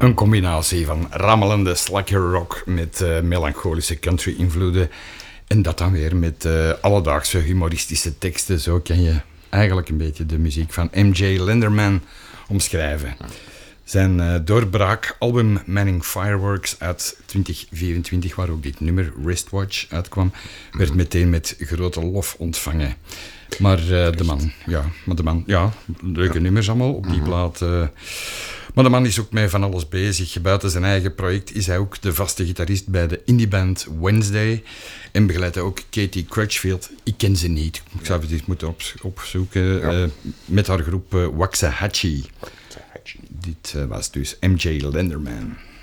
Een combinatie van rammelende slacker rock met melancholische country-invloeden. En dat dan weer met alledaagse humoristische teksten. Zo kan je eigenlijk een beetje de muziek van M.J. Lenderman omschrijven. Zijn doorbraakalbum Manning Fireworks uit 2024, waar ook dit nummer Wristwatch uitkwam, werd meteen met grote lof ontvangen. Maar de man, leuke nummers allemaal op die plaat. Maar de man is ook met van alles bezig. Buiten zijn eigen project is hij ook de vaste gitarist bij de indieband Wednesday. En begeleidt hij ook Katie Crutchfield. Ik ken ze niet. Ik zou het eens moeten opzoeken. Met haar groep Waxahachie. Dit was dus M.J. Lenderman.